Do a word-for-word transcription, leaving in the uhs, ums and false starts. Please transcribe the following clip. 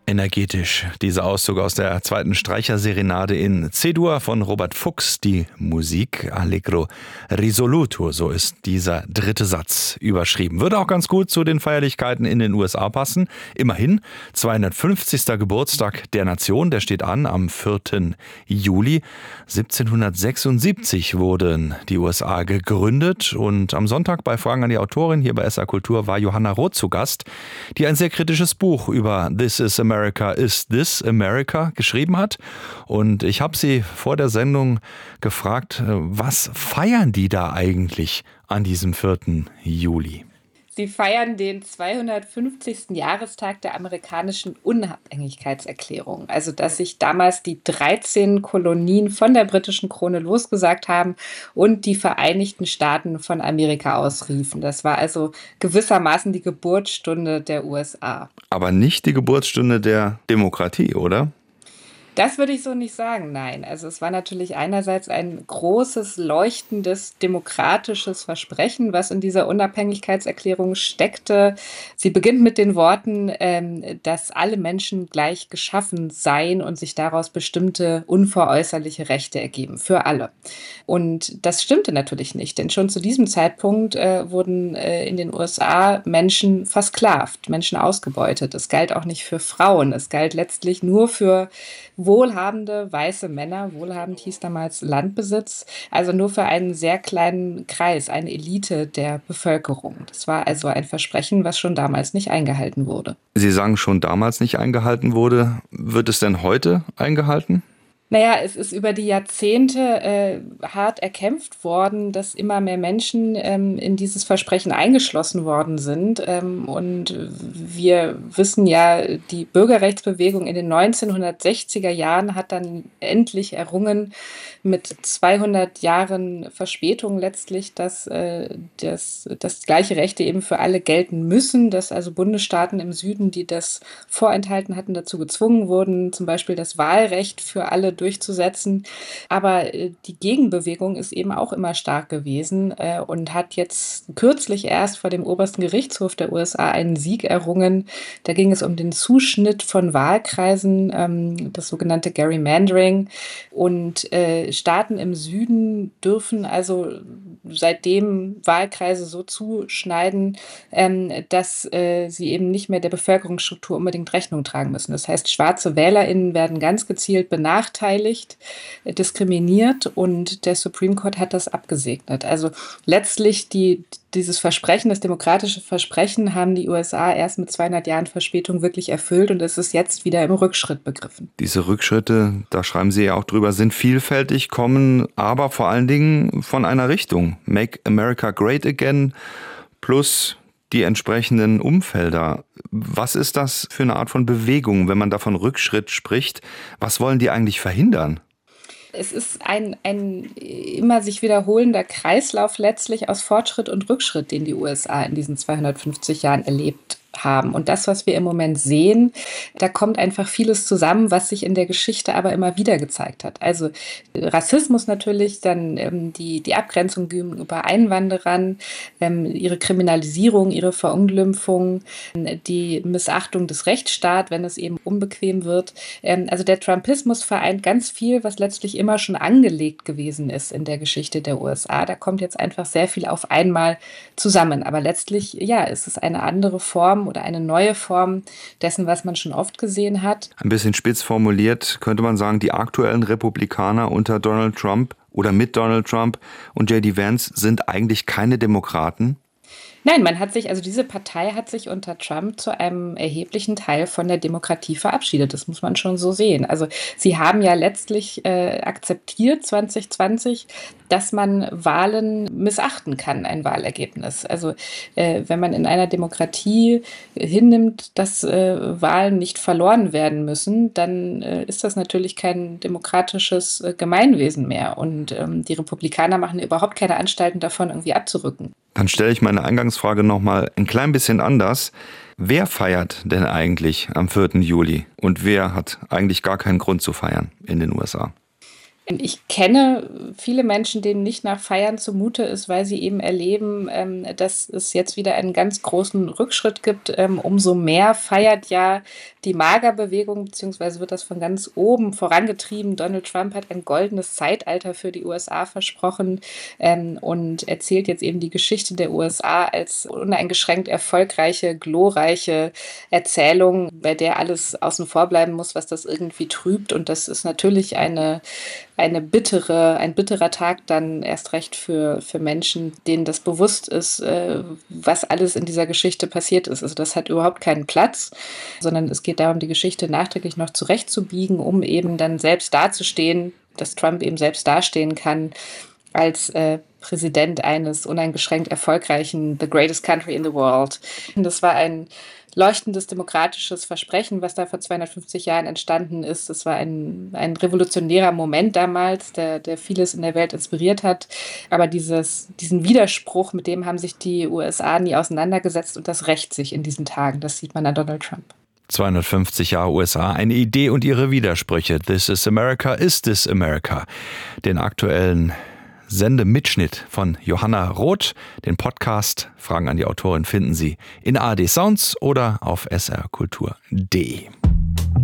Energetisch. Dieser Auszug aus der zweiten Streicherserenade in C-Dur von Robert Fuchs. Die Musik Allegro risoluto, so ist dieser dritte Satz überschrieben. Würde auch ganz gut zu den Feierlichkeiten in den U S A passen. Immerhin, zweihundertfünfzigster Geburtstag der Nation, der steht an am vierten Juli. siebzehnhundertsechsundsiebzig wurden die U S A gegründet und am Sonntag bei Fragen an die Autorin hier bei S R Kultur war Johanna Roth zu Gast, die ein sehr kritisches Buch über This is America America is This America geschrieben hat. Und ich habe sie vor der Sendung gefragt, was feiern die da eigentlich an diesem vierten Juli? Sie feiern den zweihundertfünfzigsten Jahrestag der amerikanischen Unabhängigkeitserklärung. Also, dass sich damals die dreizehn Kolonien von der britischen Krone losgesagt haben und die Vereinigten Staaten von Amerika ausriefen. Das war also gewissermaßen die Geburtsstunde der U S A. Aber nicht die Geburtsstunde der Demokratie, oder? Das würde ich so nicht sagen, nein. Also es war natürlich einerseits ein großes, leuchtendes, demokratisches Versprechen, was in dieser Unabhängigkeitserklärung steckte. Sie beginnt mit den Worten, ähm, dass alle Menschen gleich geschaffen seien und sich daraus bestimmte unveräußerliche Rechte ergeben, für alle. Und das stimmte natürlich nicht, denn schon zu diesem Zeitpunkt äh, wurden äh, in den U S A Menschen versklavt, Menschen ausgebeutet. Es galt auch nicht für Frauen, es galt letztlich nur für wohlhabende weiße Männer, wohlhabend hieß damals Landbesitz, also nur für einen sehr kleinen Kreis, eine Elite der Bevölkerung. Das war also ein Versprechen, was schon damals nicht eingehalten wurde. Sie sagen, schon damals nicht eingehalten wurde. Wird es denn heute eingehalten? Naja, es ist über die Jahrzehnte äh, hart erkämpft worden, dass immer mehr Menschen ähm, in dieses Versprechen eingeschlossen worden sind. Ähm, und wir wissen ja, die Bürgerrechtsbewegung in den neunzehnhundertsechziger Jahren hat dann endlich errungen, mit zweihundert Jahren Verspätung letztlich, dass, äh, das, dass gleiche Rechte eben für alle gelten müssen, dass also Bundesstaaten im Süden, die das vorenthalten hatten, dazu gezwungen wurden, zum Beispiel das Wahlrecht für alle durchzusetzen. Aber äh, die Gegenbewegung ist eben auch immer stark gewesen äh, und hat jetzt kürzlich erst vor dem obersten Gerichtshof der U S A einen Sieg errungen. Da ging es um den Zuschnitt von Wahlkreisen, ähm, das sogenannte Gerrymandering. Und äh, Staaten im Süden dürfen also seitdem Wahlkreise so zuschneiden, ähm, dass äh, sie eben nicht mehr der Bevölkerungsstruktur unbedingt Rechnung tragen müssen. Das heißt, schwarze WählerInnen werden ganz gezielt benachteiligt, äh, diskriminiert und der Supreme Court hat das abgesegnet. Also letztlich die, dieses Versprechen, das demokratische Versprechen, haben die U S A erst mit zweihundert Jahren Verspätung wirklich erfüllt und es ist jetzt wieder im Rückschritt begriffen. Diese Rückschritte, da schreiben Sie ja auch drüber, sind vielfältig, kommen aber vor allen Dingen von einer Richtung. Make America Great Again plus die entsprechenden Umfelder. Was ist das für eine Art von Bewegung, wenn man da von Rückschritt spricht? Was wollen die eigentlich verhindern? Es ist ein, ein immer sich wiederholender Kreislauf letztlich aus Fortschritt und Rückschritt, den die U S A in diesen zweihundertfünfzig Jahren erlebt haben. Und das, was wir im Moment sehen, da kommt einfach vieles zusammen, was sich in der Geschichte aber immer wieder gezeigt hat. Also Rassismus natürlich, dann ähm, die, die Abgrenzung gegenüber Einwanderern, ähm, ihre Kriminalisierung, ihre Verunglimpfung, die Missachtung des Rechtsstaats, wenn es eben unbequem wird. Ähm, also der Trumpismus vereint ganz viel, was letztlich immer schon angelegt gewesen ist in der Geschichte der U S A. Da kommt jetzt einfach sehr viel auf einmal zusammen. Aber letztlich, ja, ist es eine andere Form oder eine neue Form dessen, was man schon oft gesehen hat. Ein bisschen spitz formuliert könnte man sagen, die aktuellen Republikaner unter Donald Trump oder mit Donald Trump und J D Vance sind eigentlich keine Demokraten? Nein, man hat sich, also diese Partei hat sich unter Trump zu einem erheblichen Teil von der Demokratie verabschiedet. Das muss man schon so sehen. Also sie haben ja letztlich äh, akzeptiert zwanzig zwanzig, dass man Wahlen missachten kann, ein Wahlergebnis. Also äh, wenn man in einer Demokratie hinnimmt, dass äh, Wahlen nicht verloren werden müssen, dann äh, ist das natürlich kein demokratisches äh, Gemeinwesen mehr. Und ähm, die Republikaner machen überhaupt keine Anstalten davon, irgendwie abzurücken. Dann stelle ich meine Eingangsfrage nochmal ein klein bisschen anders. Wer feiert denn eigentlich am vierten Juli? Und wer hat eigentlich gar keinen Grund zu feiern in den U S A? Ich kenne viele Menschen, denen nicht nach Feiern zumute ist, weil sie eben erleben, ähm, dass es jetzt wieder einen ganz großen Rückschritt gibt. Ähm, umso mehr feiert ja die MAGA-Bewegung, beziehungsweise wird das von ganz oben vorangetrieben. Donald Trump hat ein goldenes Zeitalter für die U S A versprochen ähm, und erzählt jetzt eben die Geschichte der U S A als uneingeschränkt erfolgreiche, glorreiche Erzählung, bei der alles außen vor bleiben muss, was das irgendwie trübt. Und das ist natürlich eine eine bittere, ein bitterer Tag dann erst recht für, für Menschen, denen das bewusst ist, äh, was alles in dieser Geschichte passiert ist. Also das hat überhaupt keinen Platz, sondern es geht darum, die Geschichte nachträglich noch zurechtzubiegen, um eben dann selbst dazustehen, dass Trump eben selbst dastehen kann als äh, Präsident eines uneingeschränkt erfolgreichen The Greatest Country in the World. Und das war ein leuchtendes demokratisches Versprechen, was da vor zweihundertfünfzig Jahren entstanden ist. Das war ein, ein revolutionärer Moment damals, der, der vieles in der Welt inspiriert hat. Aber dieses, diesen Widerspruch, mit dem haben sich die U S A nie auseinandergesetzt und das rächt sich in diesen Tagen. Das sieht man an Donald Trump. zweihundertfünfzig Jahre U S A, eine Idee und ihre Widersprüche. This is America, is this America? Den aktuellen Sendemitschnitt von Johanna Roth. Den Podcast Fragen an die Autorin finden Sie in A R D Sounds oder auf s r kultur punkt d e.